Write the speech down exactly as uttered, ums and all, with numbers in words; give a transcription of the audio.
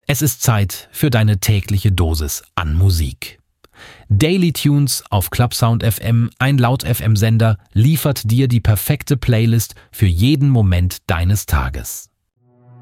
Es ist Zeit für deine tägliche Dosis an Musik. Daily Tunes auf Clubsound F M, ein Laut-F M-Sender, liefert dir die perfekte Playlist für jeden Moment deines Tages.